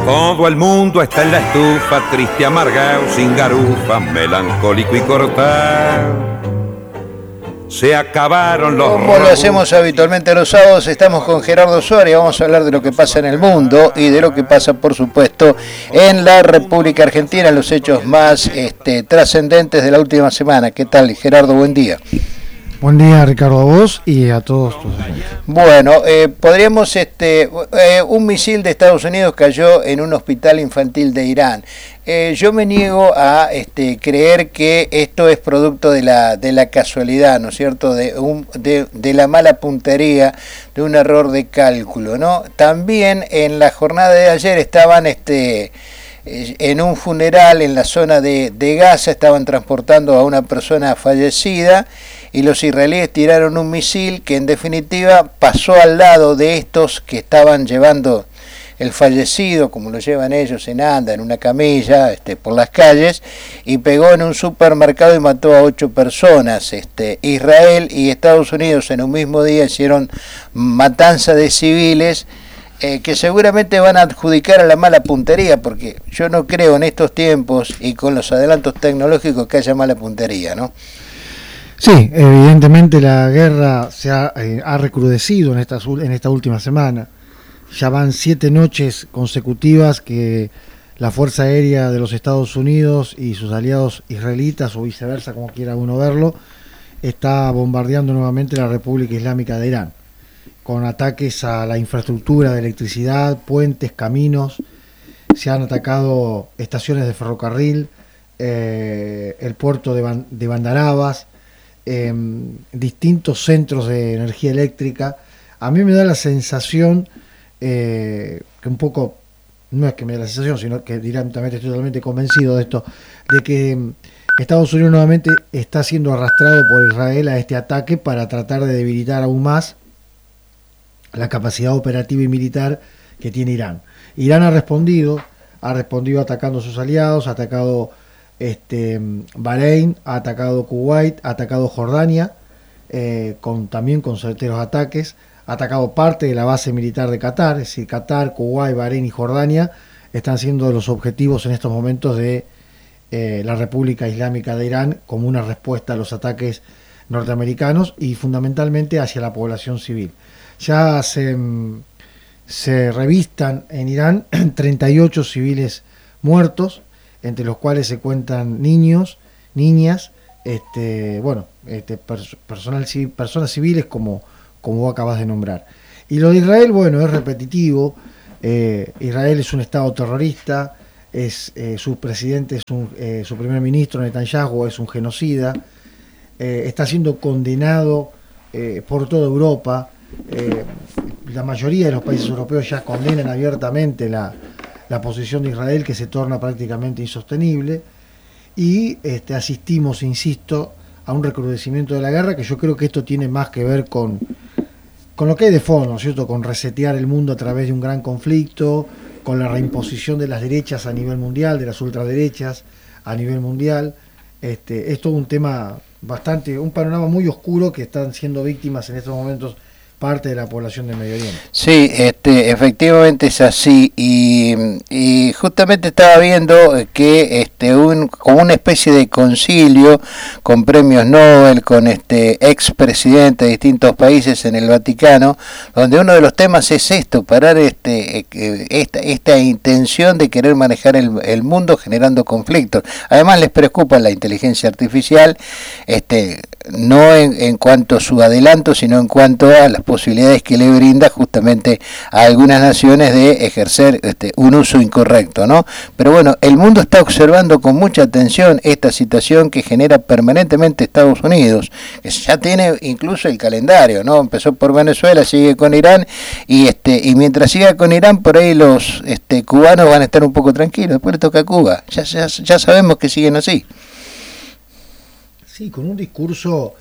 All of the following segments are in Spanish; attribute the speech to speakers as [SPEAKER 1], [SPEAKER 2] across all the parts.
[SPEAKER 1] Todo el mundo está en la estufa, triste, amargado, sin garufa, melancólico y cortado. Se acabaron los...
[SPEAKER 2] Como lo hacemos habitualmente los sábados, estamos con Gerardo Suárez. Vamos a hablar de lo que pasa en el mundo y de lo que pasa, por supuesto, en la República Argentina, los hechos más trascendentes de la última semana. ¿Qué tal, Gerardo? Buen día.
[SPEAKER 3] Buen día, Ricardo, a vos y a todos tus oyentes.
[SPEAKER 2] Bueno, podríamos, un misil de Estados Unidos cayó en un hospital infantil de Irán. Yo me niego a creer que esto es producto de la casualidad, ¿no es cierto?, de la mala puntería, de un error de cálculo, ¿no? También en la jornada de ayer estaban en un funeral en la zona de Gaza, estaban transportando a una persona fallecida y los israelíes tiraron un misil que en definitiva pasó al lado de estos que estaban llevando el fallecido, como lo llevan ellos en una camilla, por las calles, y pegó en un supermercado y mató a 8 personas. Israel y Estados Unidos en un mismo día hicieron matanza de civiles, que seguramente van a adjudicar a la mala puntería, porque yo no creo en estos tiempos y con los adelantos tecnológicos que haya mala puntería, ¿no?
[SPEAKER 3] Sí, evidentemente la guerra se ha recrudecido en esta última semana. Ya van 7 noches consecutivas que la Fuerza Aérea de los Estados Unidos y sus aliados israelitas, o viceversa, como quiera uno verlo, está bombardeando nuevamente la República Islámica de Irán, con ataques a la infraestructura de electricidad, puentes, caminos. Se han atacado estaciones de ferrocarril, el puerto de Bandar Abbas, distintos centros de energía eléctrica. A mí me da la sensación que un poco, no es que me dé la sensación, sino que directamente estoy totalmente convencido de esto, de que Estados Unidos nuevamente está siendo arrastrado por Israel a este ataque para tratar de debilitar aún más la capacidad operativa y militar que tiene Irán. Irán ha respondido atacando a sus aliados, ha atacado Bahrein, ha atacado Kuwait, ha atacado Jordania, también con certeros ataques, ha atacado parte de la base militar de Qatar. Es decir, Qatar, Kuwait, Bahrein y Jordania están siendo los objetivos en estos momentos de la República Islámica de Irán, como una respuesta a los ataques norteamericanos y fundamentalmente hacia la población civil. Ya se revistan en Irán 38 civiles muertos, entre los cuales se cuentan niños, niñas, personas civiles como vos acabas de nombrar. Y lo de Israel, bueno, es repetitivo. Israel es un estado terrorista, su presidente, su primer ministro Netanyahu es un genocida, está siendo condenado por toda Europa. La mayoría de los países europeos ya condenan abiertamente la posición de Israel, que se torna prácticamente insostenible, y asistimos, insisto, a un recrudecimiento de la guerra, que yo creo que esto tiene más que ver con lo que hay de fondo, ¿no es cierto?, con resetear el mundo a través de un gran conflicto, con la reimposición de las derechas a nivel mundial, de las ultraderechas a nivel mundial. Es todo un tema un panorama muy oscuro que están siendo víctimas en estos momentos parte de la población de Medio Oriente.
[SPEAKER 2] Sí, efectivamente es así, y justamente estaba viendo que como una especie de concilio con premios Nobel, con expresidentes de distintos países en el Vaticano, donde uno de los temas es esto, parar esta intención de querer manejar el mundo generando conflictos. Además les preocupa la inteligencia artificial, no en cuanto a su adelanto, sino en cuanto a las posibilidades que le brinda justamente a algunas naciones de ejercer un uso incorrecto, ¿no? Pero bueno, el mundo está observando con mucha atención esta situación que genera permanentemente Estados Unidos, que ya tiene incluso el calendario, ¿no? Empezó por Venezuela, sigue con Irán, y mientras siga con Irán, por ahí los cubanos van a estar un poco tranquilos. Después le toca a Cuba, ya sabemos que siguen así.
[SPEAKER 3] Sí, con un discurso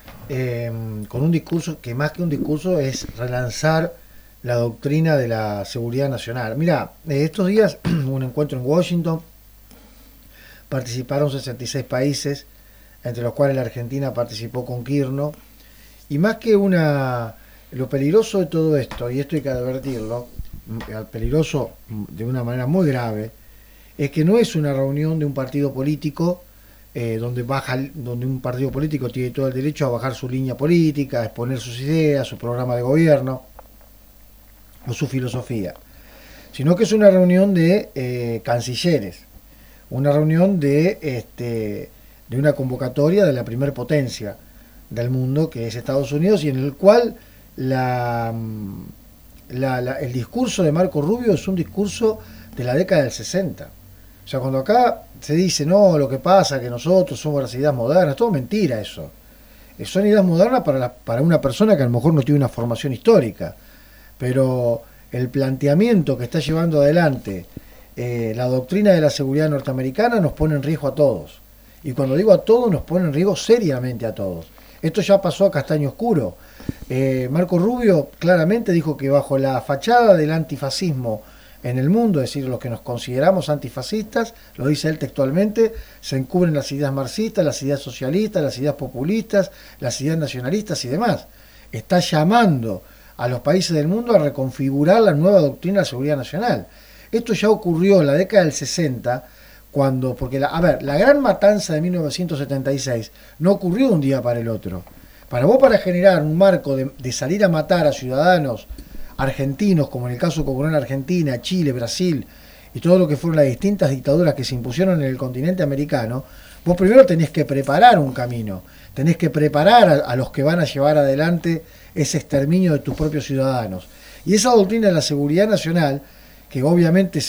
[SPEAKER 3] que más que un discurso es relanzar la doctrina de la seguridad nacional. Mira, estos días hubo un encuentro en Washington, participaron 66 países, entre los cuales la Argentina participó con Kirchner, y más que lo peligroso de todo esto, y esto hay que advertirlo, peligroso de una manera muy grave, es que no es una reunión de un partido político donde un partido político tiene todo el derecho a bajar su línea política, a exponer sus ideas, su programa de gobierno o su filosofía, sino que es una reunión de cancilleres, una reunión de una convocatoria de la primer potencia del mundo, que es Estados Unidos, y en el cual el discurso de Marco Rubio es un discurso de la década del 60. O sea, cuando acá se dice, no, lo que pasa es que nosotros somos las ideas modernas, todo mentira eso. Son ideas modernas para una persona que a lo mejor no tiene una formación histórica, pero el planteamiento que está llevando adelante la doctrina de la seguridad norteamericana nos pone en riesgo a todos. Y cuando digo a todos, nos pone en riesgo seriamente a todos. Esto ya pasó a castaño oscuro. Marco Rubio claramente dijo que bajo la fachada del antifascismo en el mundo, es decir, los que nos consideramos antifascistas, lo dice él textualmente, se encubren las ideas marxistas, las ideas socialistas, las ideas populistas, las ideas nacionalistas y demás. Está llamando a los países del mundo a reconfigurar la nueva doctrina de seguridad nacional. Esto ya ocurrió en la década del 60, porque la gran matanza de 1976 no ocurrió de un día para el otro. Para generar un marco de salir a matar a ciudadanos argentinos, como en el caso que ocurrió en Argentina, Chile, Brasil y todo lo que fueron las distintas dictaduras que se impusieron en el continente americano, vos primero tenés que preparar un camino, tenés que preparar a los que van a llevar adelante ese exterminio de tus propios ciudadanos. Y esa doctrina de la seguridad nacional, que obviamente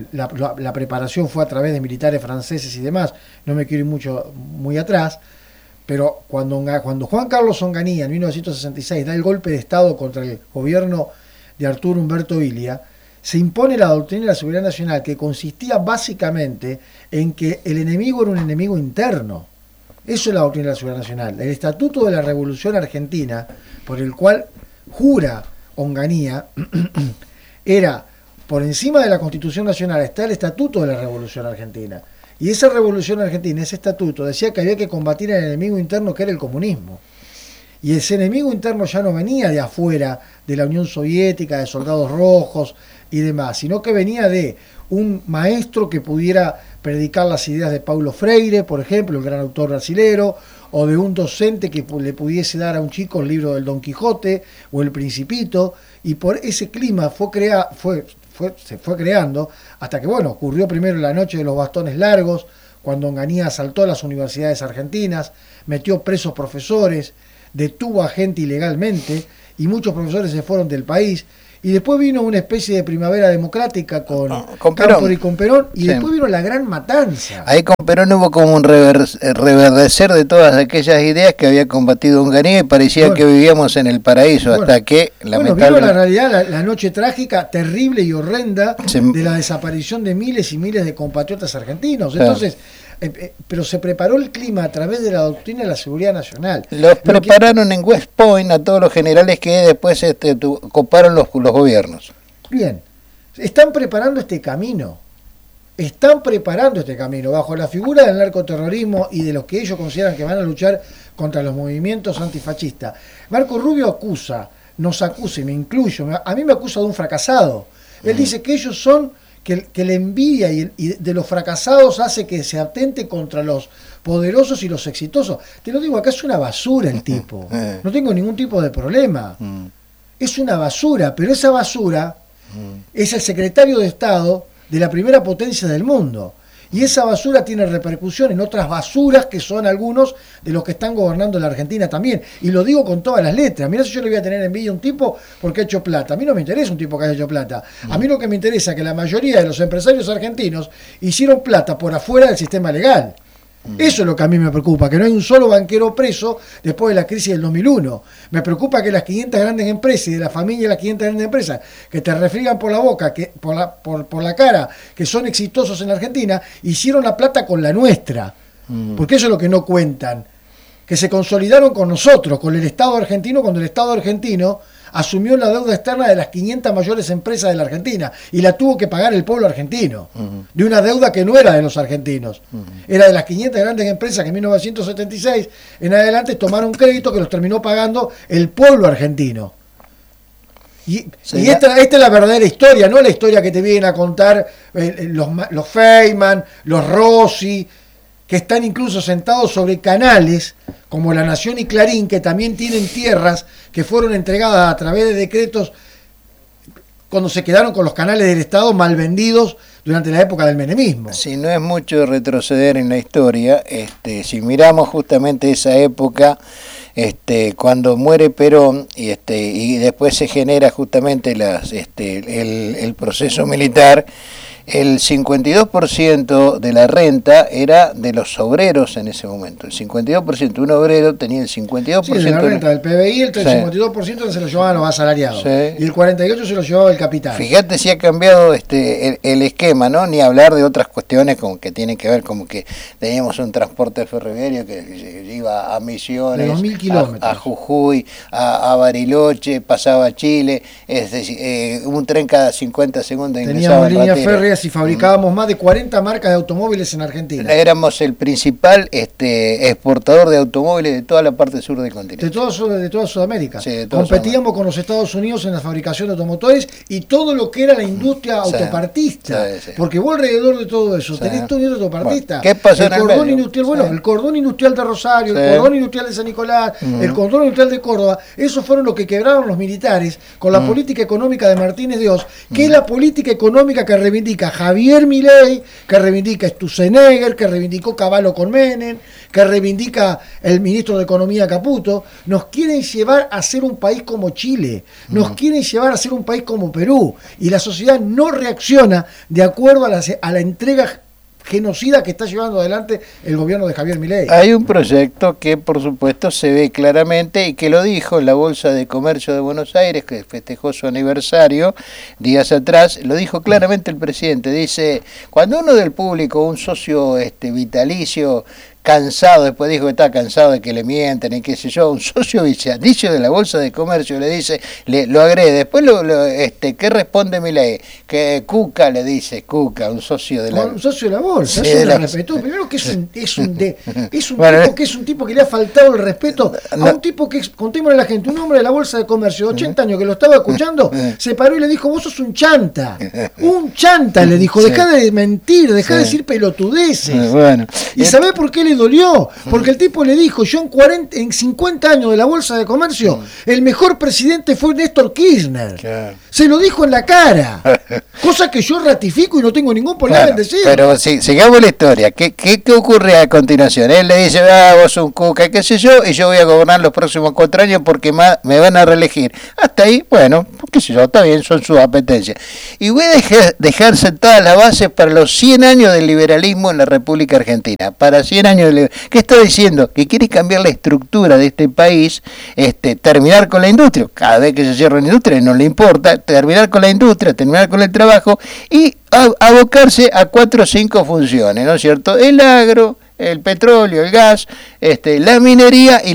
[SPEAKER 3] la preparación fue a través de militares franceses y demás, no me quiero ir muy atrás, pero cuando Juan Carlos Onganía en 1966 da el golpe de Estado contra el gobierno de Arturo Umberto Illia, se impone la doctrina de la seguridad nacional, que consistía básicamente en que el enemigo era un enemigo interno. Eso es la doctrina de la seguridad nacional. El Estatuto de la Revolución Argentina, por el cual jura Onganía, era, por encima de la Constitución Nacional, está el Estatuto de la Revolución Argentina. Y esa Revolución Argentina, ese estatuto, decía que había que combatir al enemigo interno, que era el comunismo. Y ese enemigo interno ya no venía de afuera, de la Unión Soviética, de soldados rojos y demás, sino que venía de un maestro que pudiera predicar las ideas de Paulo Freire, por ejemplo, el gran autor brasilero, o de un docente que le pudiese dar a un chico el libro del Don Quijote o el Principito, y por ese clima se fue creando, hasta que, ocurrió primero la noche de los bastones largos, cuando Onganía asaltó a las universidades argentinas, metió presos profesores, detuvo a gente ilegalmente, y muchos profesores se fueron del país, y después vino una especie de primavera democrática con Cámpora y con Perón, y después vino la gran matanza.
[SPEAKER 2] Ahí con Perón hubo como un reverdecer de todas aquellas ideas que había combatido Onganía, y parecía que vivíamos en el paraíso, hasta que lamentablemente...
[SPEAKER 3] vino la realidad, la noche trágica, terrible y horrenda de la desaparición de miles y miles de compatriotas argentinos. Entonces, pero se preparó el clima a través de la doctrina de la seguridad nacional.
[SPEAKER 2] Los prepararon en West Point a todos los generales que después coparon los gobiernos.
[SPEAKER 3] Bien, están preparando este camino. Bajo la figura del narcoterrorismo y de los que ellos consideran que van a luchar contra los movimientos antifascistas. Marco Rubio nos acusa, y me incluyo, a mí me acusa de un fracasado. Él dice que ellos son... Que la envidia y de los fracasados hace que se atente contra los poderosos y los exitosos. Te lo digo, acá es una basura el tipo. No tengo ningún tipo de problema. Es una basura, pero esa basura es el secretario de Estado de la primera potencia del mundo. Y esa basura tiene repercusión en otras basuras que son algunos de los que están gobernando la Argentina también. Y lo digo con todas las letras. Mirá si yo le voy a tener envidia a un tipo porque ha hecho plata. A mí no me interesa un tipo que haya hecho plata. A mí lo que me interesa es que la mayoría de los empresarios argentinos hicieron plata por afuera del sistema legal. Eso es lo que a mí me preocupa, que no hay un solo banquero preso después de la crisis del 2001. Me preocupa que las 500 grandes empresas y de la familia de las 500 grandes empresas que te refriegan por la boca, por la cara, que son exitosos en la Argentina, hicieron la plata con la nuestra. Porque eso es lo que no cuentan. Que se consolidaron con nosotros, con el Estado argentino, cuando el Estado argentino asumió la deuda externa de las 500 mayores empresas de la Argentina y la tuvo que pagar el pueblo argentino, de una deuda que no era de los argentinos, era de las 500 grandes empresas que en 1976 en adelante tomaron crédito que los terminó pagando el pueblo argentino. Y esta es la verdadera historia, no la historia que te vienen a contar los Feynman, los Rossi, que están incluso sentados sobre canales como La Nación y Clarín, que también tienen tierras que fueron entregadas a través de decretos cuando se quedaron con los canales del Estado mal vendidos durante la época del menemismo.
[SPEAKER 2] Si no es mucho retroceder en la historia, si miramos justamente esa época, cuando muere Perón y después se genera justamente el proceso militar, el 52% de la renta era de los obreros en ese momento. El 52%, un obrero tenía el 52%.
[SPEAKER 3] Sí, de la renta del PBI, el 52% se lo llevaban los asalariados. Sí. Y el 48% se lo llevaba el capital.
[SPEAKER 2] Fíjate si ha cambiado el esquema, ¿no? Ni hablar de otras cuestiones como que tienen que ver, como que teníamos un transporte ferroviario que iba a Misiones,
[SPEAKER 3] de 2.000 kilómetros.
[SPEAKER 2] A Jujuy, a Bariloche, pasaba a Chile, es decir, un tren cada 50 segundos ingresaba.
[SPEAKER 3] Teníamos líneas férreas y fabricábamos más de 40 marcas de automóviles en Argentina.
[SPEAKER 2] Éramos el principal exportador de automóviles de toda la parte sur del continente.
[SPEAKER 3] De toda Sudamérica.
[SPEAKER 2] Sí, de toda
[SPEAKER 3] Competíamos con los Estados Unidos en la fabricación de automotores y todo lo que era la industria autopartista. Sí. Porque vos alrededor de todo eso tenés todo el autopartista.
[SPEAKER 2] Bueno, ¿qué pasó
[SPEAKER 3] el cordón industrial? Bueno, el cordón industrial de Rosario, el cordón industrial de San Nicolás, el cordón industrial de Córdoba, esos fueron los que quebraron los militares con la política económica de Martínez de Oz, que es la política económica que reivindica Javier Milei, que reivindica Sturzenegger, que reivindicó Cavallo con Menem, que reivindica el ministro de Economía Caputo. Nos quieren llevar a ser un país como Chile, nos quieren llevar a ser un país como Perú, y la sociedad no reacciona de acuerdo a la entrega genocida que está llevando adelante el gobierno de Javier Milei.
[SPEAKER 2] Hay un proyecto que por supuesto se ve claramente y que lo dijo en la Bolsa de Comercio de Buenos Aires, que festejó su aniversario días atrás, lo dijo claramente el presidente. Dice, cuando uno del público, un socio vitalicio, cansado, después dijo que está cansado de que le mienten y qué sé yo, un socio vitalicio de la Bolsa de Comercio le dice, lo agrede, después ¿qué responde Milei? Que Cuca le dice, Cuca, un socio de la
[SPEAKER 3] un socio de la Bolsa,
[SPEAKER 2] sí,
[SPEAKER 3] eso le respetó. Primero que es un tipo que le ha faltado el respeto a un tipo que, contémosle a la gente, un hombre de la Bolsa de Comercio de 80 años que lo estaba escuchando, se paró y le dijo, vos sos un chanta, le dijo, dejá de mentir, dejá de decir pelotudeces.
[SPEAKER 2] Bueno,
[SPEAKER 3] ¿y sabés por qué le dolió? Porque el tipo le dijo, yo en 50 años de la Bolsa de Comercio, el mejor presidente fue Néstor Kirchner.
[SPEAKER 2] Claro.
[SPEAKER 3] Se lo dijo en la cara. Cosa que yo ratifico y no tengo ningún problema en decir.
[SPEAKER 2] Pero sigamos la historia. ¿Qué ocurre a continuación? Él le dice, vos sos un Cuca, qué sé yo, y yo voy a gobernar los próximos 4 años porque me van a reelegir. Hasta ahí, bueno, qué sé yo, está bien, son sus apetencias. Y voy a dejar sentadas las bases para los 100 años del liberalismo en la República Argentina. Para 100 años de liberalismo. ¿Qué está diciendo? Que quiere cambiar la estructura de este país, terminar con la industria. Cada vez que se cierra la industria no le importa, terminar con la industria, terminar con el trabajo y abocarse a 4 o 5 funciones, ¿no es cierto? El agro, el petróleo, el gas, la minería y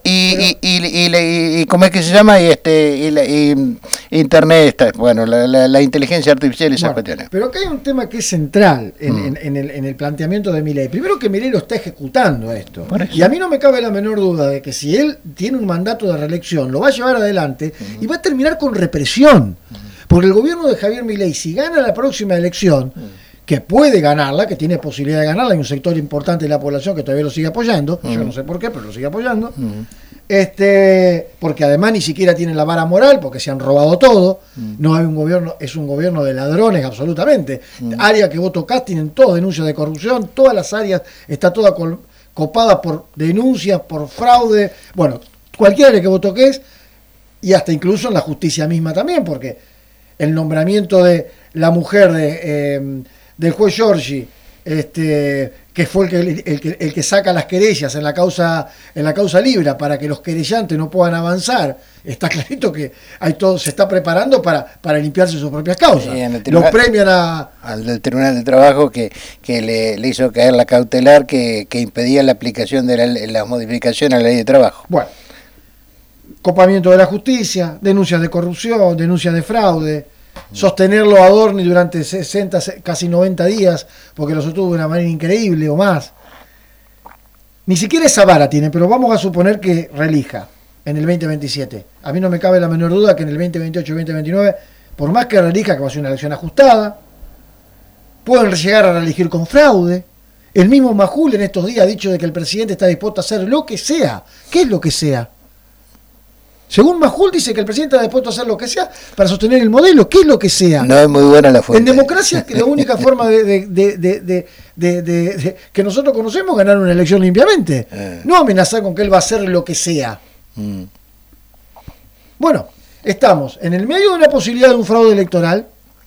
[SPEAKER 2] ¿cómo es que se llama? Y internet, bueno, la inteligencia artificial y esas cuestiones.
[SPEAKER 3] Pero acá hay un tema que es central en el planteamiento de Milei. Primero que Milei lo está ejecutando esto. Y a mí no me cabe la menor duda de que si él tiene un mandato de reelección, lo va a llevar adelante y va a terminar con represión. Porque el gobierno de Javier Milei, si gana la próxima elección, que puede ganarla, que tiene posibilidad de ganarla, hay un sector importante de la población que todavía lo sigue apoyando, yo no sé por qué, pero lo sigue apoyando, porque además ni siquiera tienen la vara moral, porque se han robado todo, no hay un gobierno, es un gobierno de ladrones absolutamente, área que vos tocás tienen todas denuncias de corrupción, todas las áreas, está toda copada por denuncias, por fraude, bueno, cualquier área que vos toques, y hasta incluso en la justicia misma también, porque el nombramiento de la mujer del juez Giorgi, que fue el que saca las querellas en la causa Libra para que los querellantes no puedan avanzar, está clarito que se está preparando para limpiarse sus propias causas. Los premian
[SPEAKER 2] al del Tribunal de Trabajo que le hizo caer la cautelar que impedía la aplicación de la modificación a la ley de trabajo.
[SPEAKER 3] Bueno, copamiento de la justicia, denuncias de corrupción, denuncias de fraude, sostenerlo a Adorni durante 60, casi 90 días, porque lo sostuvo de una manera increíble o más. Ni siquiera esa vara tiene, pero vamos a suponer que relija en el 2027. A mí no me cabe la menor duda que en el 2028 y 2029, por más que relija que va a ser una elección ajustada, pueden llegar a reelegir con fraude. El mismo Majul en estos días ha dicho de que el presidente está dispuesto a hacer lo que sea. ¿Qué es lo que sea? Según Majul dice que el presidente está dispuesto a hacer lo que sea para sostener el modelo. ¿Qué es lo que sea?
[SPEAKER 2] No es muy buena la fuente.
[SPEAKER 3] En democracia la única forma de que nosotros conocemos es ganar una elección limpiamente. No amenazar con que él va a hacer lo que sea. Bueno, estamos en el medio de la posibilidad de un fraude electoral,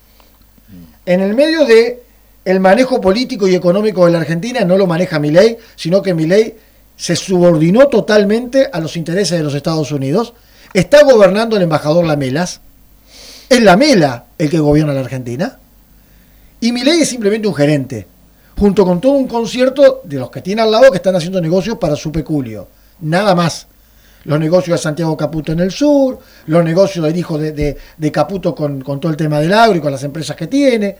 [SPEAKER 3] en el medio de el manejo político y económico de la Argentina. No lo maneja Milei, sino que Milei se subordinó totalmente a los intereses de los Estados Unidos. Está gobernando el embajador Lamelas. Es Lamela el que gobierna la Argentina. Y Milei es simplemente un gerente, junto con todo un concierto de los que tiene al lado que están haciendo negocios para su peculio. Nada más. Los negocios de Santiago Caputo en el sur, los negocios del hijo de Caputo con todo el tema del agro y con las empresas que tiene,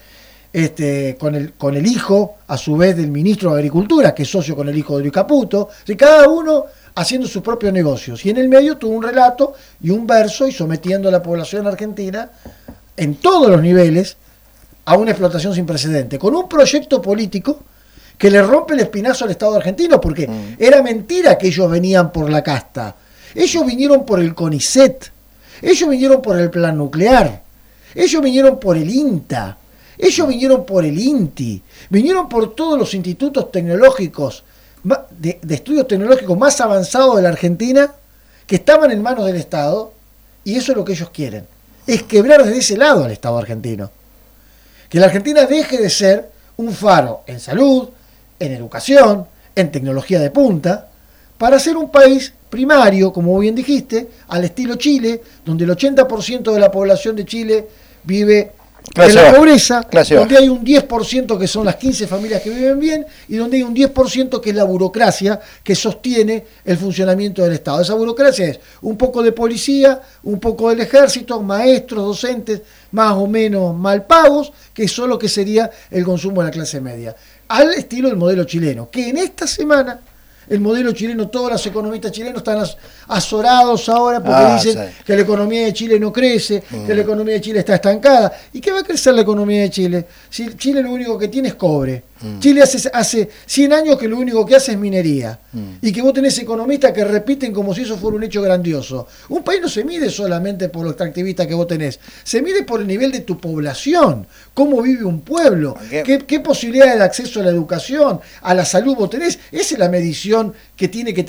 [SPEAKER 3] con el hijo, a su vez, del ministro de Agricultura, que es socio con el hijo de Luis Caputo. Y cada uno haciendo sus propios negocios. Y en el medio tuvo un relato y un verso y sometiendo a la población argentina, en todos los niveles, a una explotación sin precedente, con un proyecto político que le rompe el espinazo al Estado argentino, porque era mentira que ellos venían por la casta. Ellos vinieron por el CONICET, ellos vinieron por el plan nuclear, ellos vinieron por el INTA, ellos vinieron por el INTI, vinieron por todos los institutos tecnológicos, de estudios tecnológicos más avanzados de la Argentina, que estaban en manos del Estado, y eso es lo que ellos quieren, es quebrar desde ese lado al Estado argentino. Que la Argentina deje de ser un faro en salud, en educación, en tecnología de punta, para ser un país primario, como bien dijiste, al estilo Chile, donde el 80% de la población de Chile vive en la pobreza, donde hay un 10% que son las 15 familias que viven bien y donde hay un 10% que es la burocracia que sostiene el funcionamiento del Estado. Esa burocracia es un poco de policía, un poco del ejército, maestros, docentes, más o menos mal pagos, que es lo que sería el consumo de la clase media. Al estilo del modelo chileno, que en esta semana el modelo chileno, todos los economistas chilenos están azorados ahora porque dicen que la economía de Chile no crece, que la economía de Chile está estancada. ¿Y qué va a crecer la economía de Chile? Si Chile lo único que tiene es cobre. Chile hace 100 años que lo único que hace es minería. Y que vos tenés economistas que repiten como si eso fuera un hecho grandioso. Un país no se mide solamente por los extractivistas que vos tenés, se mide por el nivel de tu población, cómo vive un pueblo, qué posibilidades de acceso a la educación, a la salud vos tenés. Esa es la medición que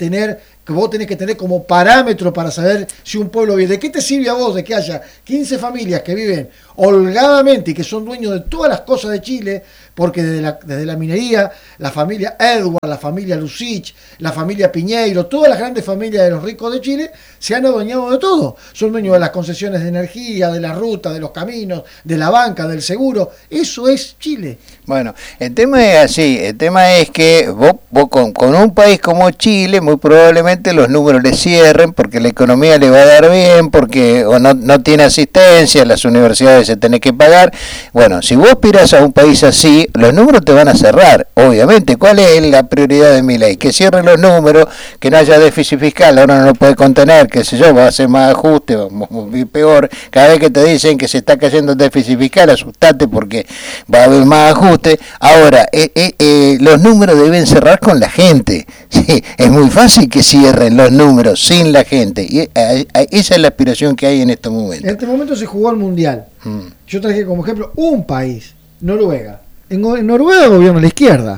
[SPEAKER 3] vos tenés que tener como parámetro para saber si un pueblo vive. ¿De qué te sirve a vos de que haya 15 familias que viven holgadamente y que son dueños de todas las cosas de Chile? Porque desde la minería, la familia Edward, la familia Lucich, la familia Piñeiro, todas las grandes familias de los ricos de Chile se han adueñado de todo. Son dueños de las concesiones de energía, de la ruta, de los caminos, de la banca, del seguro. Eso es Chile.
[SPEAKER 2] Bueno, el tema es así. El tema es que vos con un país como Chile, muy probablemente los números le cierren porque la economía le va a dar bien, porque no tiene asistencia, las universidades se tienen que pagar. Bueno, si vos aspirás a un país así, los números te van a cerrar, obviamente. ¿Cuál es la prioridad de Milei? Que cierren los números, que no haya déficit fiscal, ahora no lo puede contener, qué sé yo, va a hacer más ajuste, vamos a vivir peor. Cada vez que te dicen que se está cayendo el déficit fiscal, asustate porque va a haber más ajuste. Ahora, los números deben cerrar con la gente. Sí, es muy fácil que cierren los números sin la gente, y esa es la aspiración que hay en estos momentos.
[SPEAKER 3] En este momento se jugó el Mundial. Yo traje como ejemplo un país, Noruega. En Noruega gobierna la izquierda.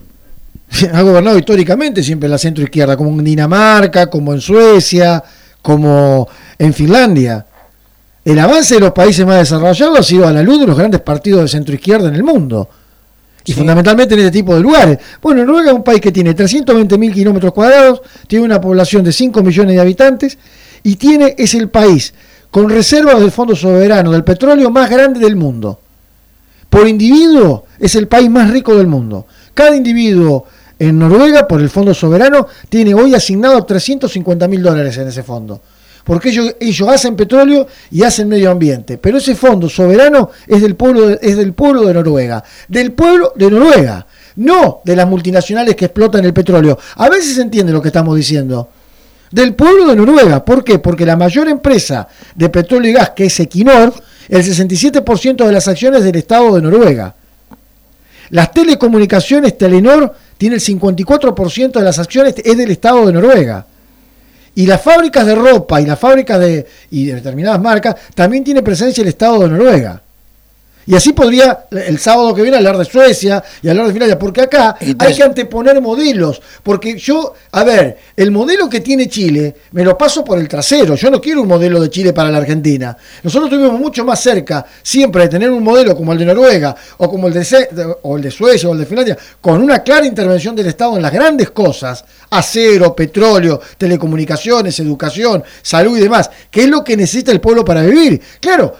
[SPEAKER 3] Ha gobernado históricamente siempre la centroizquierda, como en Dinamarca, como en Suecia, como en Finlandia. El avance de los países más desarrollados ha sido a la luz de los grandes partidos de centroizquierda en el mundo. Y fundamentalmente en este tipo de lugares. Bueno, Noruega es un país que tiene 320.000 kilómetros cuadrados, tiene una población de 5 millones de habitantes y es el país con reservas del Fondo Soberano del petróleo más grande del mundo. Por individuo es el país más rico del mundo. Cada individuo en Noruega, por el Fondo Soberano, tiene hoy asignado $350.000 en ese fondo. Porque ellos hacen petróleo y hacen medio ambiente. Pero ese fondo soberano es del pueblo de Noruega. Del pueblo de Noruega. No de las multinacionales que explotan el petróleo. A veces se entiende lo que estamos diciendo. del pueblo de Noruega. ¿Por qué? Porque la mayor empresa de petróleo y gas, que es Equinor, el 67% de las acciones del Estado de Noruega. Las telecomunicaciones Telenor tiene el 54% de las acciones, es del Estado de Noruega. Y las fábricas de ropa y las fábricas de determinadas marcas también tiene presencia el Estado de Noruega. Y así podría el sábado que viene hablar de Suecia y hablar de Finlandia, porque acá hay que anteponer modelos, porque el modelo que tiene Chile me lo paso por el trasero. Yo no quiero un modelo de Chile para la Argentina. Nosotros estuvimos mucho más cerca siempre de tener un modelo como el de Noruega o como el de Suecia o el de Finlandia, con una clara intervención del Estado en las grandes cosas, acero, petróleo, telecomunicaciones, educación, salud y demás, que es lo que necesita el pueblo para vivir. Claro,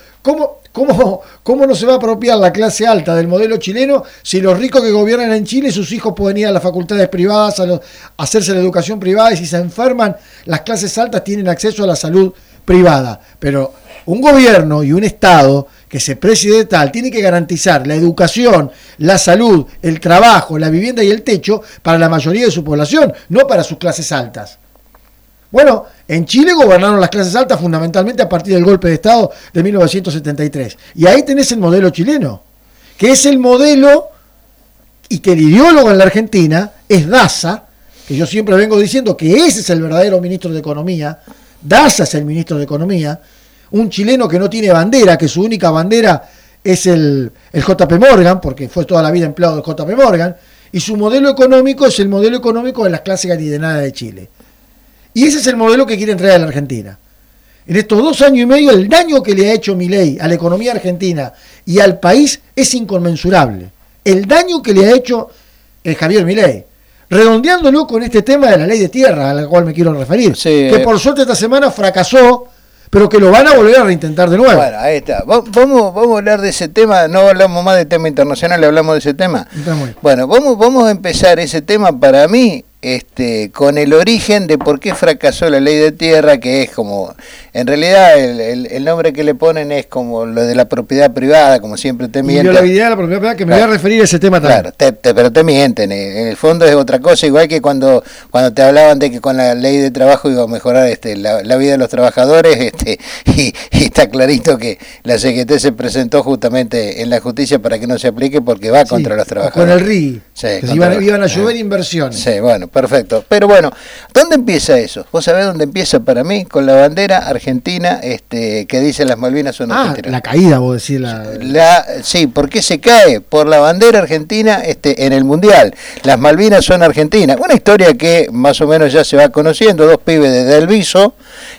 [SPEAKER 3] ¿Cómo no se va a apropiar la clase alta del modelo chileno si los ricos que gobiernan en Chile, sus hijos pueden ir a las facultades privadas, a hacerse la educación privada, y si se enferman, las clases altas tienen acceso a la salud privada? Pero un gobierno y un Estado que se preside de tal tiene que garantizar la educación, la salud, el trabajo, la vivienda y el techo para la mayoría de su población, no para sus clases altas. Bueno, en Chile gobernaron las clases altas fundamentalmente a partir del golpe de Estado de 1973. Y ahí tenés el modelo chileno, que es el modelo, y que el ideólogo en la Argentina es Daza, que yo siempre vengo diciendo que ese es el verdadero ministro de Economía. Daza es el ministro de Economía, un chileno que no tiene bandera, que su única bandera es el JP Morgan, porque fue toda la vida empleado del JP Morgan, y su modelo económico es el modelo económico de las clases adinedadas de Chile. Y ese es el modelo que quieren traer a la Argentina. En estos 2 años y medio, el daño que le ha hecho Milei a la economía argentina y al país es inconmensurable. El daño que le ha hecho Javier Milei. Redondeándolo con este tema de la ley de tierra, a la cual me quiero referir. Sí. Que por suerte esta semana fracasó, pero que lo van a volver a reintentar de nuevo.
[SPEAKER 2] Bueno, ahí está. Vamos a hablar de ese tema. No hablamos más de tema internacional, hablamos de ese tema. Bueno, vamos a empezar ese tema para mí. Con el origen de por qué fracasó la ley de tierra, que es como, en realidad el nombre que le ponen es como lo de la propiedad privada, como siempre te mienten.
[SPEAKER 3] Inviolabilidad de la propiedad privada, que me voy a referir a ese tema también.
[SPEAKER 2] Claro, pero te mienten, en el fondo es otra cosa, igual que cuando te hablaban de que con la ley de trabajo iba a mejorar la vida de los trabajadores, y está clarito que la CGT se presentó justamente en la justicia para que no se aplique porque va contra los trabajadores.
[SPEAKER 3] Con el RI, sí, que iban a llover inversiones.
[SPEAKER 2] Sí, bueno, perfecto. Pero bueno, ¿dónde empieza eso? ¿Vos sabés dónde empieza para mí? Con la bandera argentina que dice las Malvinas son argentinas.
[SPEAKER 3] La caída, vos decís.
[SPEAKER 2] Sí, ¿por qué se cae? Por la bandera argentina en el Mundial. Las Malvinas son argentinas. Una historia que más o menos ya se va conociendo. 2 pibes de Delviso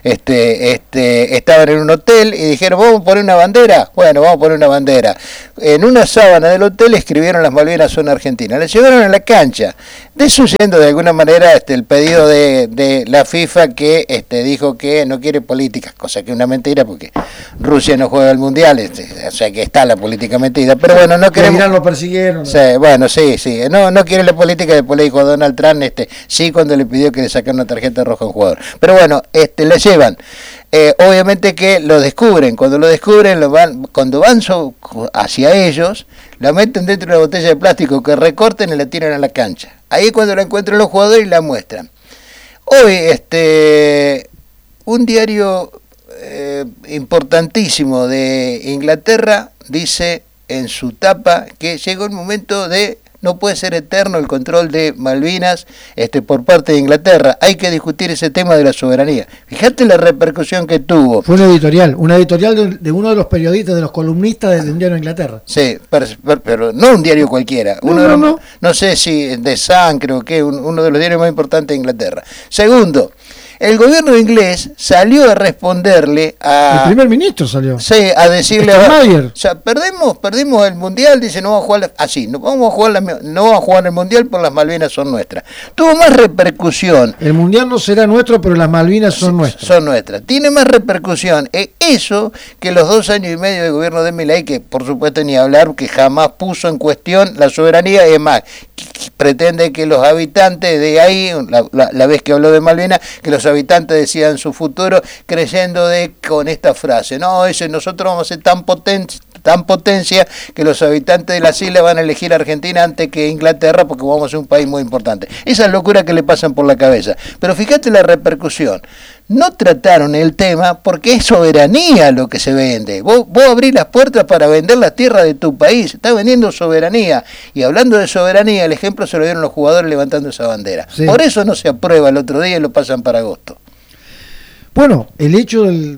[SPEAKER 2] estaban en un hotel y dijeron, ¿vamos a poner una bandera? Bueno, vamos a poner una bandera. En una sábana del hotel escribieron las Malvinas son argentinas. La llevaron a la cancha, desuyendo de alguna manera el pedido de la FIFA, que dijo que no quiere políticas, cosa que es una mentira porque Rusia no juega el Mundial, o sea que está la política metida, pero bueno, no queremos...
[SPEAKER 3] Irán lo persiguieron.
[SPEAKER 2] Sí, bueno, sí, no quiere la política, después le dijo a Donald Trump, sí, cuando le pidió que le sacara una tarjeta roja a un jugador, pero bueno, le llevan. Obviamente que lo descubren, cuando lo descubren, cuando van hacia ellos, la meten dentro de una botella de plástico que recorten y la tiran a la cancha. Ahí es cuando la encuentran los jugadores y la muestran. Hoy, un diario importantísimo de Inglaterra dice en su tapa que llegó el momento de... No puede ser eterno el control de Malvinas por parte de Inglaterra. Hay que discutir ese tema de la soberanía. Fíjate la repercusión que tuvo.
[SPEAKER 3] Fue una editorial de uno de los periodistas, de los columnistas de un diario de Inglaterra.
[SPEAKER 2] Sí, pero no un diario cualquiera. No sé si de Sun, creo que uno de los diarios más importantes de Inglaterra. Segundo, el gobierno inglés salió a responderle a...
[SPEAKER 3] El primer ministro salió.
[SPEAKER 2] Sí, a decirle... O sea, perdimos el Mundial, dice, no vamos a jugar así, no vamos a jugar el Mundial por las Malvinas son nuestras. Tuvo más repercusión.
[SPEAKER 3] El Mundial no será nuestro, pero las Malvinas son nuestras.
[SPEAKER 2] Son nuestras. Tiene más repercusión eso que los 2 años y medio de gobierno de Milei, que por supuesto ni hablar, que jamás puso en cuestión la soberanía, y es más, pretende que los habitantes de ahí, la vez que habló de Malvinas, que los habitantes decidan su futuro, creyendo con esta frase, nosotros vamos a ser tan tan potencia que los habitantes de las islas van a elegir Argentina antes que Inglaterra porque vamos a ser un país muy importante. Esas locuras que le pasan por la cabeza. Pero fíjate la repercusión. No trataron el tema porque es soberanía lo que se vende. Vos abrís las puertas para vender las tierras de tu país. Estás vendiendo soberanía. Y hablando de soberanía, el ejemplo se lo dieron los jugadores levantando esa bandera. Sí. Por eso no se aprueba el otro día y lo pasan para agosto.
[SPEAKER 3] Bueno, el hecho del...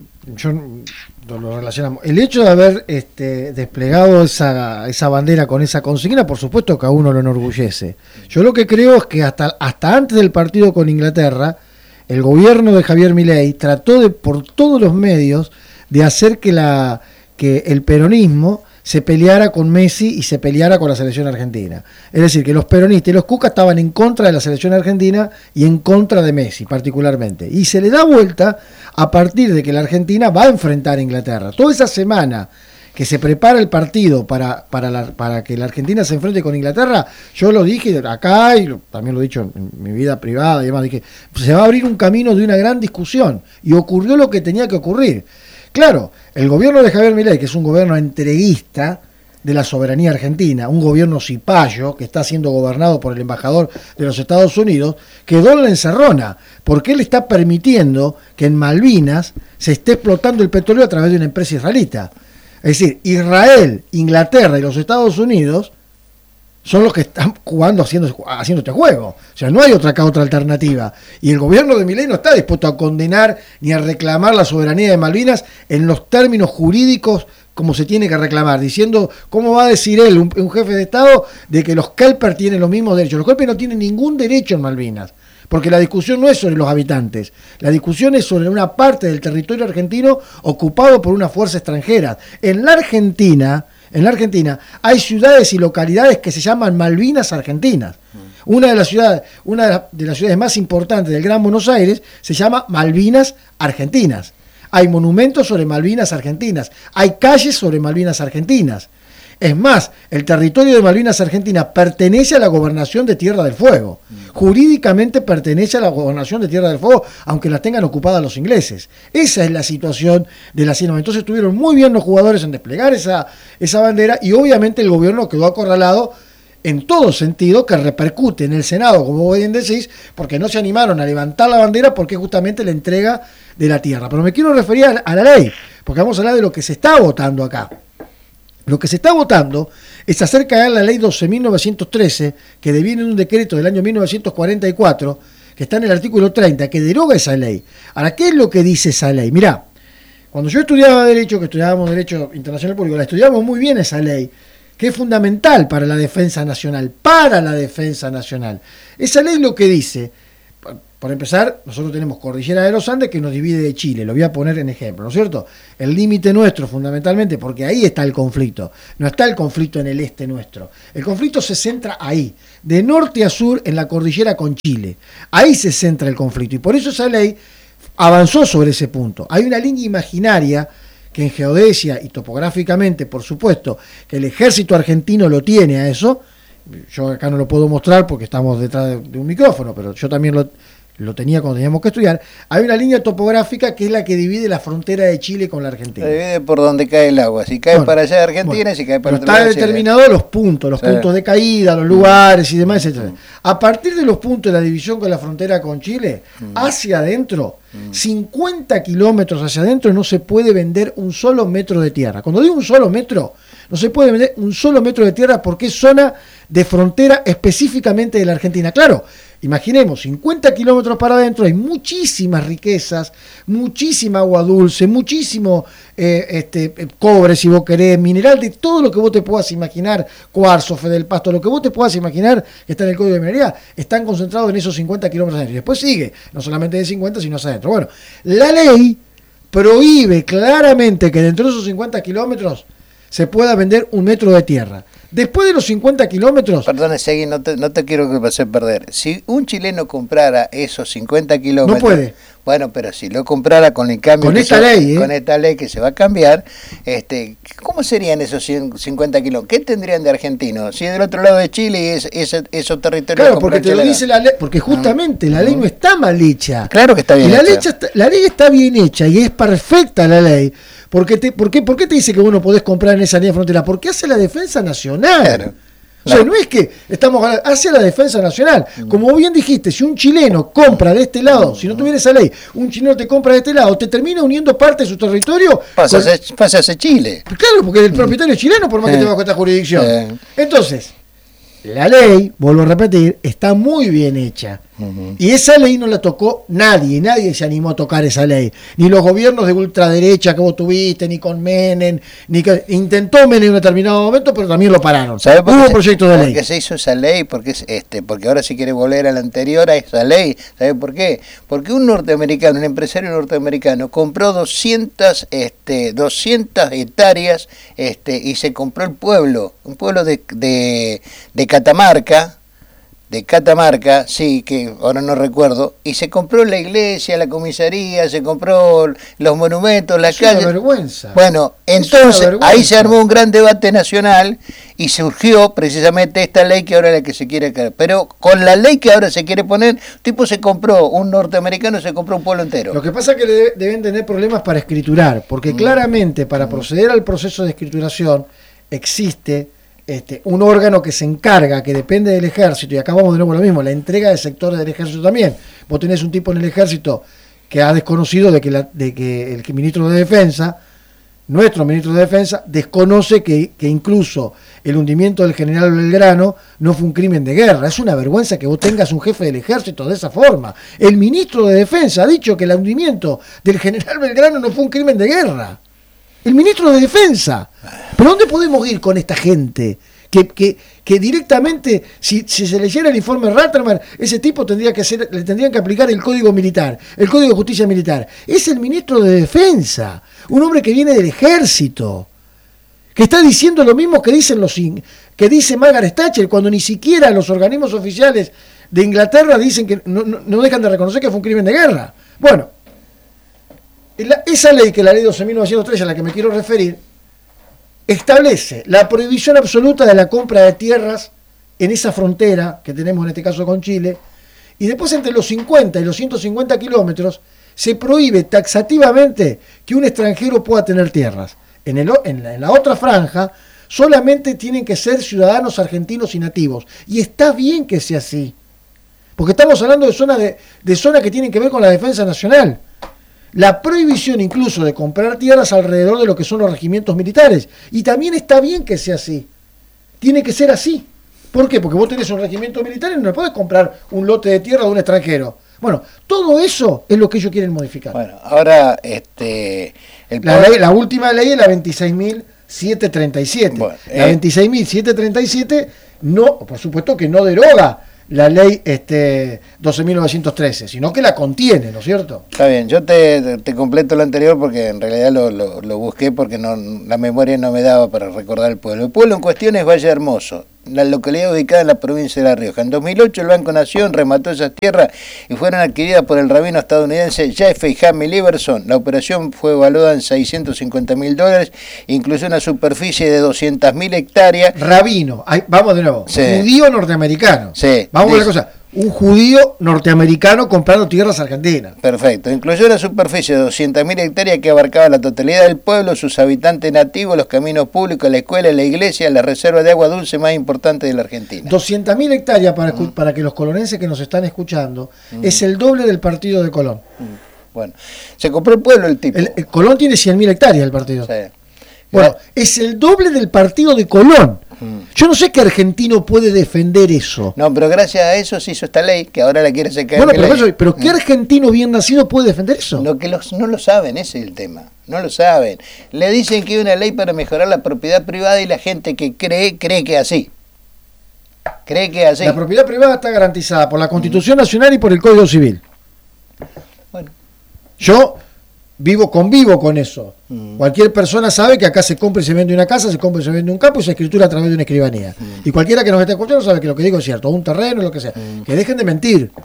[SPEAKER 3] lo relacionamos. El hecho de haber desplegado esa bandera con esa consigna, por supuesto que a uno lo enorgullece. Yo lo que creo es que hasta antes del partido con Inglaterra, el gobierno de Javier Milei trató de, por todos los medios, de hacer que el peronismo se peleara con Messi y se peleara con la selección argentina. Es decir, que los peronistas y los Cuca estaban en contra de la selección argentina y en contra de Messi particularmente. Y se le da vuelta a partir de que la Argentina va a enfrentar a Inglaterra. Toda esa semana que se prepara el partido para que la Argentina se enfrente con Inglaterra, yo lo dije acá y también lo he dicho en mi vida privada y demás, dije, se va a abrir un camino de una gran discusión y ocurrió lo que tenía que ocurrir. Claro, el gobierno de Javier Milei, que es un gobierno entreguista de la soberanía argentina, un gobierno cipayo que está siendo gobernado por el embajador de los Estados Unidos, quedó en la encerrona, porque él está permitiendo que en Malvinas se esté explotando el petróleo a través de una empresa israelita. Es decir, Israel, Inglaterra y los Estados Unidos son los que están jugando, haciendo este juego. O sea, no hay otra alternativa. Y el gobierno de Milei no está dispuesto a condenar ni a reclamar la soberanía de Malvinas en los términos jurídicos como se tiene que reclamar, diciendo, ¿cómo va a decir él, un jefe de Estado, de que los Kelper tienen los mismos derechos? Los Kelper no tienen ningún derecho en Malvinas, porque la discusión no es sobre los habitantes, la discusión es sobre una parte del territorio argentino ocupado por una fuerza extranjera. En la Argentina hay ciudades y localidades que se llaman Malvinas Argentinas. Una de las ciudades más importantes del Gran Buenos Aires se llama Malvinas Argentinas. Hay monumentos sobre Malvinas Argentinas, hay calles sobre Malvinas Argentinas. Es más, el territorio de Malvinas Argentinas pertenece a la gobernación de Tierra del Fuego. Jurídicamente pertenece a la gobernación de Tierra del Fuego, aunque las tengan ocupadas los ingleses. Esa es la situación de la CINOM. Entonces estuvieron muy bien los jugadores en desplegar esa bandera y obviamente el gobierno quedó acorralado en todo sentido, que repercute en el Senado, como vos bien decís, porque no se animaron a levantar la bandera porque es justamente la entrega de la tierra. Pero me quiero referir a la ley, porque vamos a hablar de lo que se está votando acá. Lo que se está votando es acerca de la ley 12.913, que deviene de un decreto del año 1944, que está en el artículo 30, que deroga esa ley. Ahora, ¿qué es lo que dice esa ley? Mirá, cuando yo estudiaba Derecho, que estudiábamos Derecho Internacional Público, la estudiamos muy bien esa ley, que es fundamental para la defensa nacional, Esa ley lo que dice, por empezar, nosotros tenemos Cordillera de los Andes que nos divide de Chile, lo voy a poner en ejemplo, ¿no es cierto? El límite nuestro fundamentalmente, porque ahí está el conflicto, no está el conflicto en el este nuestro, el conflicto se centra ahí, de norte a sur en la cordillera con Chile, ahí se centra el conflicto y por eso esa ley avanzó sobre ese punto. Hay una línea imaginaria que en geodesia y topográficamente, por supuesto, que el ejército argentino lo tiene a eso. Yo acá no lo puedo mostrar porque estamos detrás de un micrófono, pero yo también lo tenía cuando teníamos que estudiar. Hay una línea topográfica que es la que divide la frontera de Chile con la Argentina.
[SPEAKER 2] Se divide por donde cae el agua. Si cae para allá de Argentina, si cae para otro lado.
[SPEAKER 3] Está determinado los puntos de caída, los lugares y demás, etc. A partir de los puntos de la división con la frontera con Chile, hacia adentro, 50 kilómetros hacia adentro no se puede vender un solo metro de tierra. Cuando digo un solo metro, no se puede vender un solo metro de tierra porque es zona de frontera específicamente de la Argentina. Claro, imaginemos, 50 kilómetros para adentro hay muchísimas riquezas, muchísima agua dulce, muchísimo cobre, si vos querés, mineral, de todo lo que vos te puedas imaginar, cuarzo, fe del pasto, lo que vos te puedas imaginar que está en el Código de Minería, están concentrados en esos 50 kilómetros adentro. Y después sigue, no solamente de 50, sino hacia adentro. Bueno, la ley prohíbe claramente que dentro de esos 50 kilómetros se pueda vender un metro de tierra. Después de los 50 kilómetros...
[SPEAKER 2] Perdón, Segui, no te quiero que me hacer perder. Si un chileno comprara esos 50 kilómetros...
[SPEAKER 3] No puede.
[SPEAKER 2] Bueno, pero si lo comprara con el cambio...
[SPEAKER 3] Con esta ley,
[SPEAKER 2] Con esta ley que se va a cambiar, ¿cómo serían esos 150 kilómetros? ¿Qué tendrían de argentinos? Si del otro lado de Chile esos territorios...
[SPEAKER 3] Claro, porque te lo dice la ley, porque justamente la ley no está mal hecha.
[SPEAKER 2] Claro que está bien
[SPEAKER 3] hecha. La ley está bien hecha y es perfecta la ley. ¿Por qué te dice que vos no podés comprar en esa línea de frontera? Porque hace la defensa nacional.
[SPEAKER 2] Claro.
[SPEAKER 3] O sea, no es que estamos hablando, hace la defensa nacional. Como bien dijiste, si un chileno compra de este lado, si no tuviera esa ley, un chileno te compra de este lado, te termina uniendo parte de su territorio.
[SPEAKER 2] Pasa a ser Chile.
[SPEAKER 3] Claro, porque el propietario es chileno, por más que te bajo esta jurisdicción. Entonces, la ley, vuelvo a repetir, está muy bien hecha. Y esa ley no la tocó nadie se animó a tocar esa ley. Ni los gobiernos de ultraderecha que vos tuviste, ni con Menem, intentó Menem en un determinado momento, pero también lo pararon. Hubo proyecto de ley.
[SPEAKER 2] Porque se hizo esa ley, porque ahora se quiere volver a la anterior a esa ley. ¿Sabe por qué? Porque un empresario norteamericano, compró 200 hectáreas y se compró un pueblo de Catamarca, sí, que ahora no recuerdo, y se compró la iglesia, la comisaría, se compró los monumentos, las calles.
[SPEAKER 3] Es una vergüenza.
[SPEAKER 2] Bueno, entonces ahí se armó un gran debate nacional y surgió precisamente esta ley que ahora es la que se quiere crear. Pero con la ley que ahora se quiere poner, un norteamericano se compró un pueblo entero.
[SPEAKER 3] Lo que pasa es que deben tener problemas para escriturar, porque claramente para proceder al proceso de escrituración existe un órgano que se encarga, que depende del ejército, y acá vamos de nuevo lo mismo, la entrega de sectores del ejército también. Vos tenés un tipo en el ejército que ha desconocido de que el ministro de Defensa, nuestro ministro de Defensa, desconoce que incluso el hundimiento del general Belgrano no fue un crimen de guerra. Es una vergüenza que vos tengas un jefe del ejército de esa forma. El ministro de Defensa ha dicho que el hundimiento del general Belgrano no fue un crimen de guerra. El ministro de Defensa. ¿Pero dónde podemos ir con esta gente? Que directamente, si se leyera el informe Ratterman, ese tipo le tendrían que aplicar el Código Militar, el Código de Justicia Militar. Es el ministro de Defensa, un hombre que viene del ejército, que está diciendo lo mismo que dice Margaret Thatcher, cuando ni siquiera los organismos oficiales de Inglaterra dicen que no dejan de reconocer que fue un crimen de guerra. Bueno, esa ley, que es la ley 12.903, a la que me quiero referir, establece la prohibición absoluta de la compra de tierras en esa frontera que tenemos en este caso con Chile, y después entre los 50 y los 150 kilómetros se prohíbe taxativamente que un extranjero pueda tener tierras. En la otra franja solamente tienen que ser ciudadanos argentinos y nativos, y está bien que sea así, porque estamos hablando de zonas que tienen que ver con la defensa nacional. La prohibición incluso de comprar tierras alrededor de lo que son los regimientos militares. Y también está bien que sea así. Tiene que ser así. ¿Por qué? Porque vos tenés un regimiento militar y no le podés comprar un lote de tierra de un extranjero. Bueno, todo eso es lo que ellos quieren modificar.
[SPEAKER 2] Bueno, ahora
[SPEAKER 3] la última ley es la 26.737. Bueno, la 26.737 no, por supuesto que no deroga la ley 12.913, sino que la contiene, ¿no es cierto?
[SPEAKER 2] Está bien, yo te completo lo anterior porque en realidad lo busqué porque la memoria no me daba para recordar el pueblo. El pueblo en cuestión es Valle Hermoso, la localidad ubicada en la provincia de La Rioja. En 2008 el Banco Nación remató esas tierras y fueron adquiridas por el rabino estadounidense Jeffrey Hammy Liberson. La operación fue evaluada en $650.000, incluso una superficie de 200.000 hectáreas.
[SPEAKER 3] Rabino, vamos de nuevo, sí. Judío norteamericano.
[SPEAKER 2] Sí.
[SPEAKER 3] Vamos a ver la cosa. Un judío norteamericano comprando tierras argentinas.
[SPEAKER 2] Perfecto. Incluyó una superficie de 200.000 hectáreas que abarcaba la totalidad del pueblo, sus habitantes nativos, los caminos públicos, la escuela, la iglesia, la reserva de agua dulce más importante de la Argentina.
[SPEAKER 3] 200.000 hectáreas, para que los colonenses que nos están escuchando, es el doble del partido de Colón.
[SPEAKER 2] Bueno, se compró el pueblo el tipo.
[SPEAKER 3] El Colón tiene 100.000 hectáreas el partido.
[SPEAKER 2] Sí.
[SPEAKER 3] Bueno, es el doble del partido de Colón. Yo no sé qué argentino puede defender eso.
[SPEAKER 2] No, pero gracias a eso se hizo esta ley, que ahora la quiere sacar.
[SPEAKER 3] Bueno, pero ¿qué argentino bien nacido puede defender eso?
[SPEAKER 2] No, no lo saben, ese es el tema. No lo saben. Le dicen que hay una ley para mejorar la propiedad privada y la gente que cree que es así. Cree que es así.
[SPEAKER 3] La propiedad privada está garantizada por la Constitución Nacional y por el Código Civil.
[SPEAKER 2] Bueno.
[SPEAKER 3] Yo convivo con eso. Cualquier persona sabe que acá se compra y se vende una casa, se compra y se vende un campo y se escritura a través de una escribanía. Y cualquiera que nos esté escuchando sabe que lo que digo es cierto, un terreno, lo que sea. Que dejen de mentir.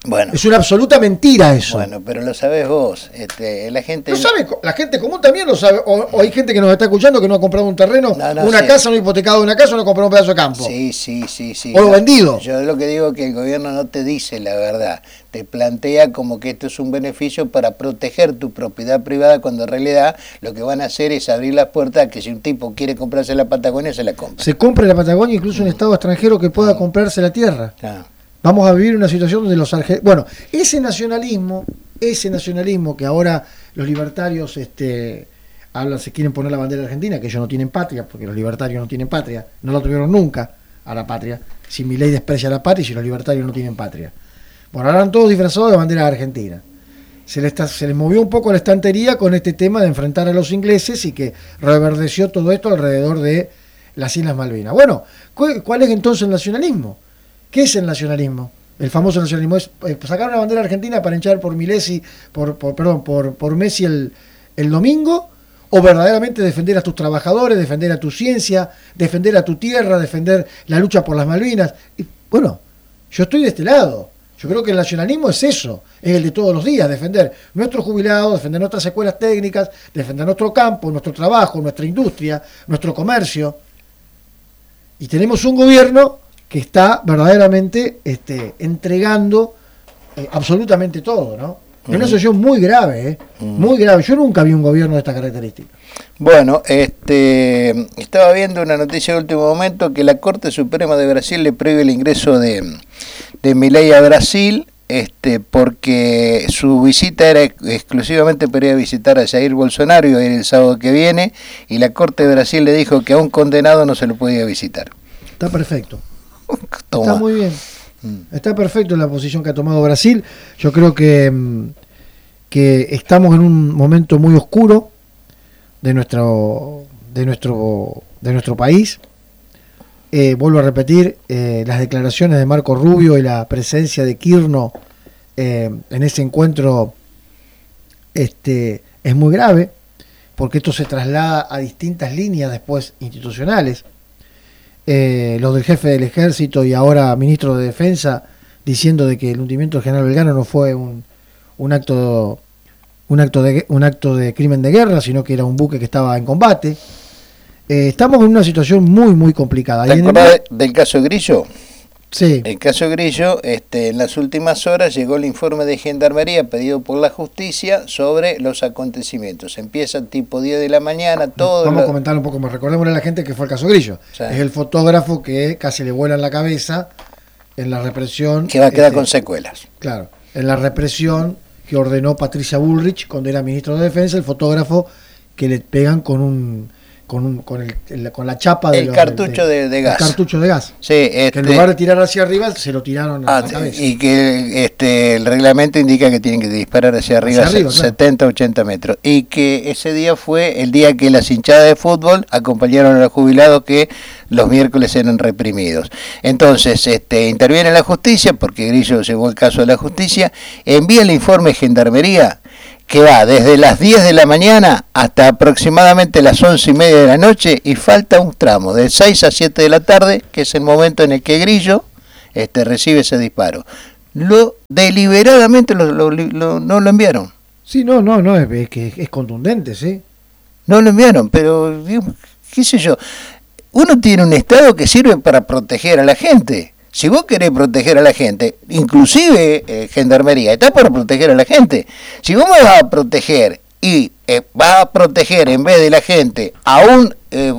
[SPEAKER 2] Bueno.
[SPEAKER 3] Es una absoluta mentira eso.
[SPEAKER 2] Bueno, pero lo sabés vos. La gente...
[SPEAKER 3] Lo sabe, la gente común también lo sabe. O hay gente que nos está escuchando que no ha comprado un terreno, una casa, no ha hipotecado una casa, no ha comprado un pedazo de campo.
[SPEAKER 2] Sí.
[SPEAKER 3] O lo vendido.
[SPEAKER 2] Yo lo que digo es que el gobierno no te dice la verdad. Te plantea como que esto es un beneficio para proteger tu propiedad privada, cuando en realidad lo que van a hacer es abrir las puertas a que si un tipo quiere comprarse la Patagonia, se la compra.
[SPEAKER 3] Se compre la Patagonia, incluso un Estado extranjero que pueda comprarse la tierra.
[SPEAKER 2] Claro.
[SPEAKER 3] Vamos a vivir una situación donde los argentinos... Bueno, ese nacionalismo que ahora los libertarios hablan, se quieren poner la bandera argentina, que ellos no tienen patria, porque los libertarios no tienen patria, no la tuvieron nunca a la patria. Si Milei desprecia la patria y si los libertarios no tienen patria. Bueno, ahora eran todos disfrazados de bandera argentina. Se les movió un poco la estantería con este tema de enfrentar a los ingleses y que reverdeció todo esto alrededor de las Islas Malvinas. Bueno, ¿cuál es entonces el nacionalismo? ¿Qué es el nacionalismo? El famoso nacionalismo es sacar una bandera argentina para hinchar por Milei, por Messi el domingo, o verdaderamente defender a tus trabajadores, defender a tu ciencia, defender a tu tierra, defender la lucha por las Malvinas. Y, bueno, yo estoy de este lado. Yo creo que el nacionalismo es eso, es el de todos los días, defender nuestros jubilados, defender nuestras escuelas técnicas, defender nuestro campo, nuestro trabajo, nuestra industria, nuestro comercio. Y tenemos un gobierno que está verdaderamente entregando absolutamente todo, ¿no? Es una situación muy grave, muy grave. Yo nunca vi un gobierno de esta característica.
[SPEAKER 2] Bueno, estaba viendo una noticia de último momento que la Corte Suprema de Brasil le prohíbe el ingreso de Milei a Brasil, porque su visita era exclusivamente para ir a visitar a Jair Bolsonaro, y el sábado que viene, y la Corte de Brasil le dijo que a un condenado no se lo podía visitar.
[SPEAKER 3] Está perfecto.
[SPEAKER 2] Toma.
[SPEAKER 3] Está muy bien. Está perfecto la posición que ha tomado Brasil. Yo creo que estamos en un momento muy oscuro de nuestro país. Vuelvo a repetir, las declaraciones de Marco Rubio y la presencia de Kirchner en ese encuentro es muy grave, porque esto se traslada a distintas líneas después institucionales. Los del jefe del ejército y ahora ministro de Defensa diciendo de que el hundimiento del general Belgrano no fue un acto de crimen de guerra, sino que era un buque que estaba en combate. Estamos en una situación muy muy complicada.
[SPEAKER 2] ¿Te acuerdas del caso Grillo?
[SPEAKER 3] Sí.
[SPEAKER 2] El caso Grillo, en las últimas horas llegó el informe de Gendarmería pedido por la justicia sobre los acontecimientos. Empieza tipo 10 de la mañana, todo...
[SPEAKER 3] Vamos a comentar un poco más. Recordémosle a la gente que fue el caso Grillo. Sí. Es el fotógrafo que casi le vuela en la cabeza en la represión...
[SPEAKER 2] Que va a quedar con secuelas.
[SPEAKER 3] Claro, en la represión que ordenó Patricia Bullrich cuando era ministro de Defensa, el fotógrafo que le pegan con la chapa
[SPEAKER 2] del cartucho de gas.
[SPEAKER 3] El cartucho de gas.
[SPEAKER 2] Sí,
[SPEAKER 3] que en lugar de tirar hacia arriba, se lo tiraron a la cabeza.
[SPEAKER 2] Y que el reglamento indica que tienen que disparar hacia arriba 70, claro. 80 metros. Y que ese día fue el día que las hinchadas de fútbol acompañaron a los jubilados que los miércoles eran reprimidos. Entonces, interviene la justicia, porque Grillo llevó el caso a la justicia, envía el informe de Gendarmería, que va desde las 10 de la mañana hasta aproximadamente las 11:30 de la noche, y falta un tramo de 6 a 7 de la tarde, que es el momento en el que Grillo recibe ese disparo. Deliberadamente no lo enviaron.
[SPEAKER 3] Sí, no, es que es contundente, sí.
[SPEAKER 2] No lo enviaron, pero qué sé yo, uno tiene un Estado que sirve para proteger a la gente. Si vos querés proteger a la gente, inclusive Gendarmería, está para proteger a la gente. Si vos me vas a proteger y vas a proteger en vez de la gente a un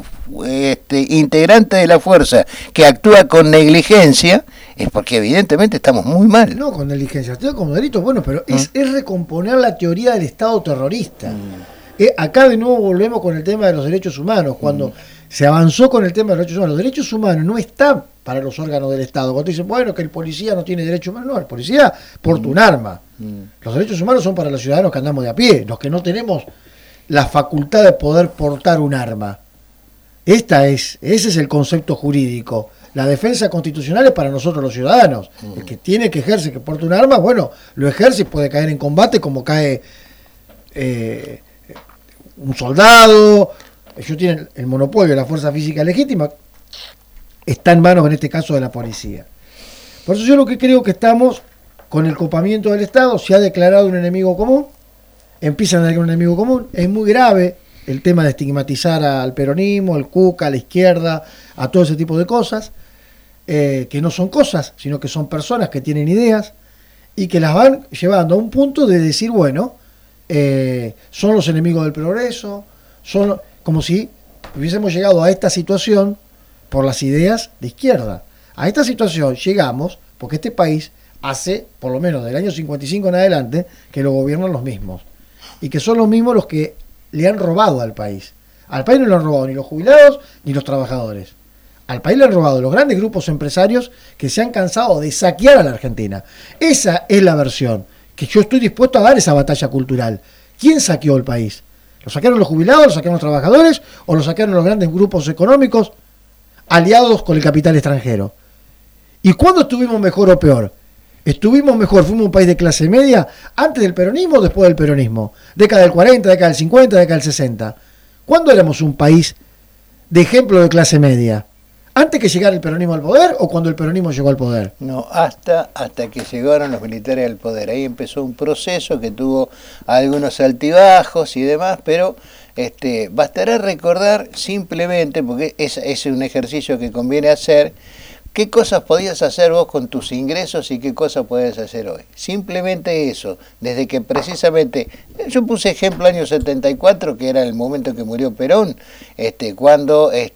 [SPEAKER 2] integrante de la fuerza que actúa con negligencia, es porque evidentemente estamos muy mal.
[SPEAKER 3] No con negligencia, estoy como delito, bueno, pero es recomponer la teoría del Estado terrorista. Acá de nuevo volvemos con el tema de los derechos humanos. Cuando se avanzó con el tema de los derechos humanos, los derechos humanos no están para los órganos del Estado. Cuando dicen, bueno, que el policía no tiene derechos humanos, no, el policía porta un arma. Los derechos humanos son para los ciudadanos que andamos de a pie, los que no tenemos la facultad de poder portar un arma. Ese es el concepto jurídico. La defensa constitucional es para nosotros los ciudadanos. El que tiene que ejercer, que porta un arma, bueno, lo ejerce y puede caer en combate como cae un soldado. Ellos tienen el monopolio de la fuerza física legítima, está en manos en este caso de la policía. Por eso yo lo que creo que estamos con el copamiento del Estado se ha declarado un enemigo común, empiezan a declarar un enemigo común, es muy grave el tema de estigmatizar al peronismo, al Cuca, a la izquierda, a todo ese tipo de cosas, que no son cosas, sino que son personas que tienen ideas y que las van llevando a un punto de decir, bueno, son los enemigos del progreso, son como si hubiésemos llegado a esta situación por las ideas de izquierda. A esta situación llegamos porque este país hace, por lo menos del año 55 en adelante, que lo gobiernan los mismos. Y que son los mismos los que le han robado al país. Al país no le han robado ni los jubilados ni los trabajadores. Al país le han robado los grandes grupos empresarios que se han cansado de saquear a la Argentina. Esa es la versión, que yo estoy dispuesto a dar esa batalla cultural. ¿Quién saqueó el país? ¿Lo saquearon los jubilados, lo saquearon los trabajadores o lo saquearon los grandes grupos económicos aliados con el capital extranjero? ¿Y cuándo estuvimos mejor o peor? Estuvimos mejor, fuimos un país de clase media antes del peronismo o después del peronismo. Década del 40, década del 50, década del 60. ¿Cuándo éramos un país de ejemplo de clase media? ¿Antes que llegara el peronismo al poder o cuando el peronismo llegó al poder?
[SPEAKER 2] No, hasta que llegaron los militares al poder. Ahí empezó un proceso que tuvo algunos altibajos y demás, pero bastará recordar simplemente, porque es un ejercicio que conviene hacer, ¿qué cosas podías hacer vos con tus ingresos y qué cosas podés hacer hoy? Simplemente eso, desde que precisamente, yo puse ejemplo año 74, que era el momento que murió Perón, cuando el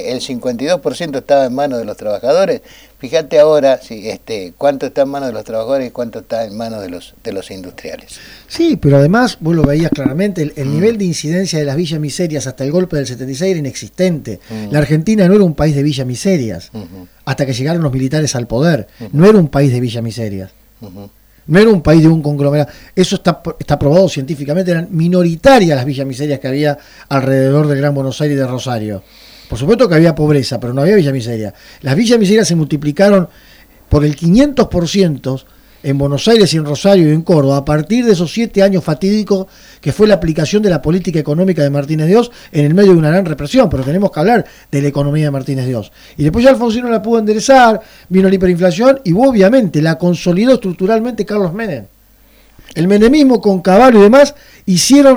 [SPEAKER 2] 52% estaba en manos de los trabajadores. Fíjate ahora cuánto está en manos de los trabajadores y cuánto está en manos de los industriales.
[SPEAKER 3] Sí, pero además, vos lo veías claramente, el nivel de incidencia de las villas miserias hasta el golpe del 76 era inexistente. La Argentina no era un país de villas miserias, hasta que llegaron los militares al poder. No era un país de villas miserias. No era un país de un conglomerado. Eso está probado científicamente. Eran minoritarias las villas miserias que había alrededor del Gran Buenos Aires y de Rosario. Por supuesto que había pobreza, pero no había villa miseria. Las villas miserias se multiplicaron por el 500% en Buenos Aires y en Rosario y en Córdoba a partir de esos 7 años fatídicos que fue la aplicación de la política económica de Martínez de Oz en el medio de una gran represión. Pero tenemos que hablar de la economía de Martínez de Oz. Y después ya Alfonsín no la pudo enderezar, vino la hiperinflación y obviamente la consolidó estructuralmente Carlos Menem. El menemismo con Cavallo y demás hicieron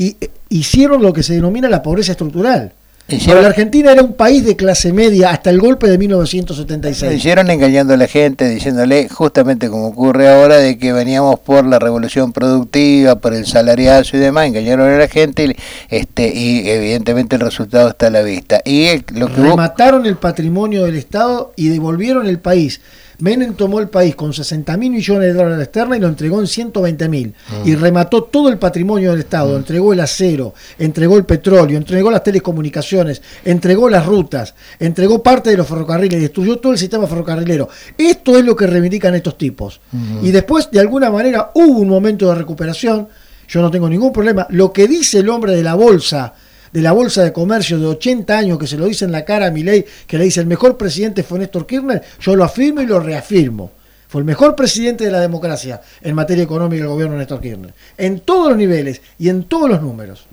[SPEAKER 3] lo que se denomina la pobreza estructural. Pero la Argentina era un país de clase media hasta el golpe de 1976.
[SPEAKER 2] Lo hicieron engañando a la gente, diciéndole, justamente como ocurre ahora, de que veníamos por la revolución productiva, por el salariazo y demás, engañaron a la gente y evidentemente el resultado está a la vista. Y lo que
[SPEAKER 3] remataron el patrimonio del Estado y devolvieron el país. Menem tomó el país con 60.000 millones de dólares externos y lo entregó en 120.000 y remató todo el patrimonio del Estado, entregó el acero, entregó el petróleo, entregó las telecomunicaciones, entregó las rutas, entregó parte de los ferrocarriles, destruyó todo el sistema ferrocarrilero. Esto es lo que reivindican estos tipos. Y después, de alguna manera, hubo un momento de recuperación. Yo no tengo ningún problema. Lo que dice el hombre de la bolsa de comercio de 80 años, que se lo dice en la cara a Milei, que le dice el mejor presidente fue Néstor Kirchner, yo lo afirmo y lo reafirmo. Fue el mejor presidente de la democracia en materia económica del gobierno de Néstor Kirchner. En todos los niveles y en todos los números.